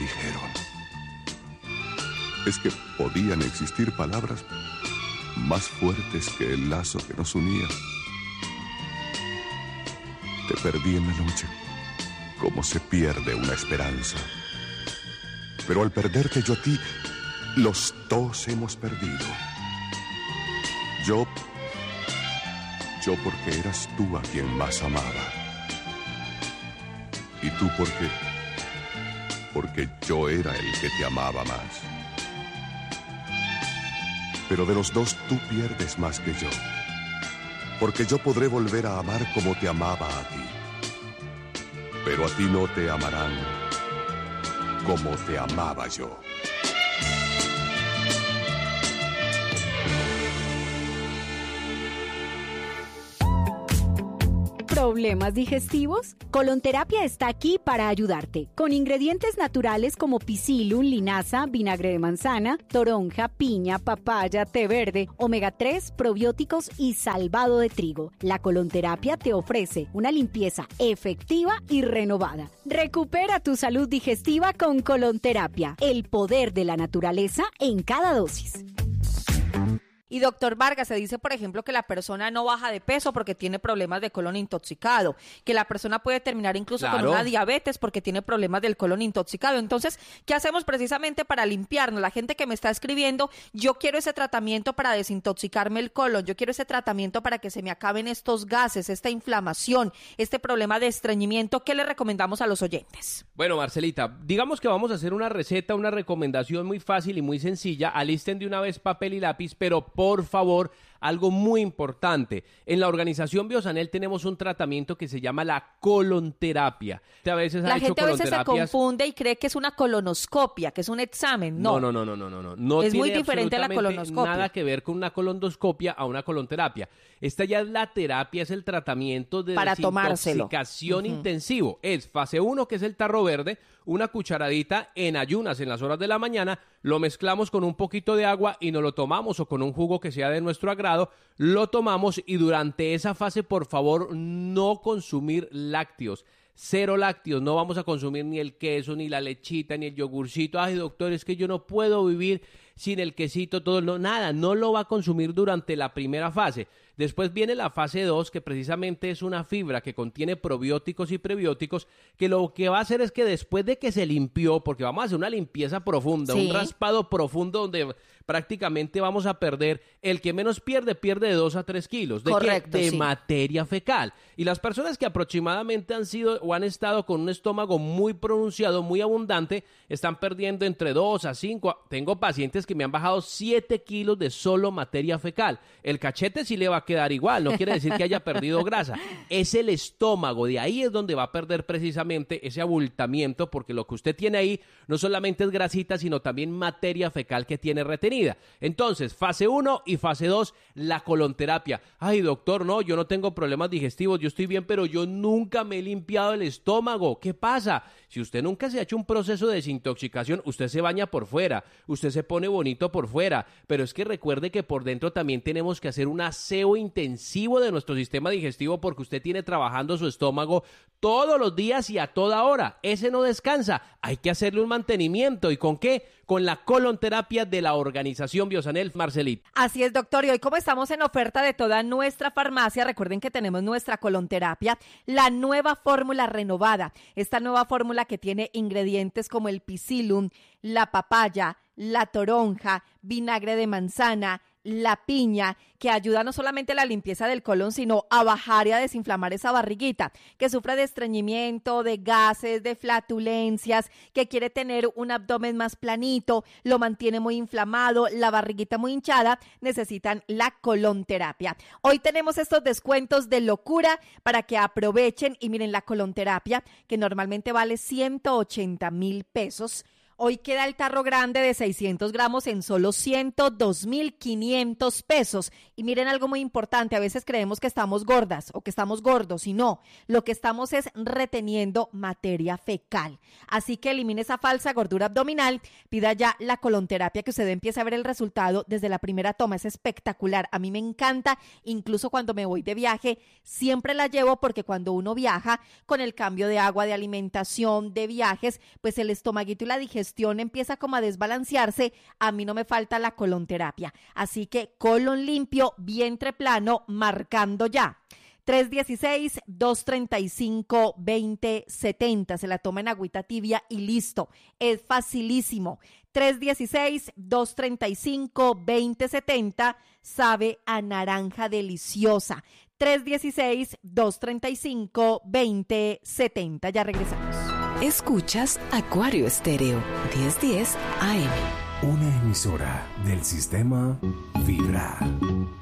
dijeron. Es que podían existir palabras más fuertes que el lazo que nos unía. Te perdí en la noche, como se pierde una esperanza. Pero al perderte yo a ti, los dos hemos perdido. Yo porque eras tú a quien más amaba. Y tú porque yo era el que te amaba más. Pero de los dos tú pierdes más que yo, porque yo podré volver a amar como te amaba a ti. Pero a ti no te amarán como te amaba yo. ¿Problemas digestivos? Colonterapia está aquí para ayudarte. Con ingredientes naturales como Psyllium, linaza, vinagre de manzana, toronja, piña, papaya, té verde, omega 3, probióticos y salvado de trigo. La colonterapia te ofrece una limpieza efectiva y renovada. Recupera tu salud digestiva con colonterapia, el poder de la naturaleza en cada dosis. Y doctor Vargas, se dice, por ejemplo, que la persona no baja de peso porque tiene problemas de colon intoxicado, que la persona puede terminar incluso con una diabetes porque tiene problemas del colon intoxicado. Entonces, ¿qué hacemos precisamente para limpiarnos? La gente que me está escribiendo, yo quiero ese tratamiento para desintoxicarme el colon, yo quiero ese tratamiento para que se me acaben estos gases, esta inflamación, este problema de estreñimiento. ¿Qué le recomendamos a los oyentes? Bueno, Marcelita, digamos que vamos a hacer una receta, una recomendación muy fácil y muy sencilla. Alisten de una vez papel y lápiz, pero por favor, algo muy importante. En la organización Biosanel tenemos un tratamiento que se llama la colonterapia. A veces la gente a veces se confunde y cree que es una colonoscopia, que es un examen. No. No es tiene muy diferente a la colonoscopia. Nada que ver con una colondoscopia a una colonterapia. Esta ya es la terapia, es el tratamiento de desintoxicación intensivo. Es fase 1, que es el tarro verde, una cucharadita en ayunas en las horas de la mañana, lo mezclamos con un poquito de agua y nos lo tomamos, o con un jugo que sea de nuestro agrado, lo tomamos, y durante esa fase, por favor, no consumir lácteos. 0 lácteos, no vamos a consumir ni el queso, ni la lechita, ni el yogurcito. Ay, doctor, es que yo no puedo vivir sin el quesito, todo, no, nada, no lo va a consumir durante la primera fase. Después viene la fase 2, que precisamente es una fibra que contiene probióticos y prebióticos, que lo que va a hacer es que después de que se limpió, porque vamos a hacer una limpieza profunda, un raspado profundo donde prácticamente vamos a perder, el que menos pierde de 2 a 3 kilos de materia fecal. Y las personas que aproximadamente han sido o han estado con un estómago muy pronunciado, muy abundante, están perdiendo entre 2 a 5. Tengo pacientes que me han bajado 7 kilos de solo materia fecal. El cachete sí le va a quedar igual, no quiere decir que haya perdido grasa. Es el estómago, de ahí es donde va a perder precisamente ese abultamiento, porque lo que usted tiene ahí no solamente es grasita, sino también materia fecal que tiene retenida. Entonces, fase 1 y fase 2, la colonterapia. Ay, doctor, no, yo no tengo problemas digestivos, yo estoy bien, pero yo nunca me he limpiado el estómago. ¿Qué pasa? Si usted nunca se ha hecho un proceso de desintoxicación, usted se baña por fuera, usted se pone bonito por fuera, pero es que recuerde que por dentro también tenemos que hacer un aseo intensivo de nuestro sistema digestivo, porque usted tiene trabajando su estómago todos los días y a toda hora. Ese no descansa, hay que hacerle un mantenimiento. ¿Y con qué? Con la colonterapia de la organización Biosanel, Marcelita. Así es, doctor, y hoy, como estamos en oferta de toda nuestra farmacia, recuerden que tenemos nuestra colonterapia, la nueva fórmula renovada, esta nueva fórmula que tiene ingredientes como el Psyllium, la papaya, la toronja, vinagre de manzana, la piña, que ayuda no solamente a la limpieza del colon, sino a bajar y a desinflamar esa barriguita que sufre de estreñimiento, de gases, de flatulencias, que quiere tener un abdomen más planito, lo mantiene muy inflamado, la barriguita muy hinchada. Necesitan la colonterapia. Hoy tenemos estos descuentos de locura para que aprovechen y miren la colonterapia, que normalmente vale 180,000 pesos. Hoy queda el tarro grande de 600 gramos en solo 102.500 pesos. Y miren algo muy importante, a veces creemos que estamos gordas o que estamos gordos y no, lo que estamos es reteniendo materia fecal. Así que elimine esa falsa gordura abdominal, pida ya la colonterapia que usted empiece a ver el resultado desde la primera toma, es espectacular. A mí me encanta, incluso cuando me voy de viaje, siempre la llevo porque cuando uno viaja con el cambio de agua, de alimentación, de viajes, pues el estomaguito y la digestión empieza como a desbalancearse. A mí no me falta la colonterapia. Así que colon limpio, vientre plano, marcando ya. 316-235-2070. Se la toma en agüita tibia y listo. Es facilísimo. 316-235-2070. Sabe a naranja deliciosa. 316-235-2070. Ya regresamos. Escuchas Acuario Estéreo 1010 AM. Una emisora del sistema Vibra.